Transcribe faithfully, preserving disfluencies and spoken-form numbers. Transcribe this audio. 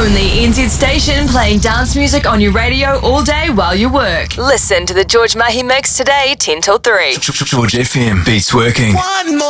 only N Z station playing dance music on your radio all day while you work. Listen to the George Mahi Mix today, ten till three. George F M beats working. One more.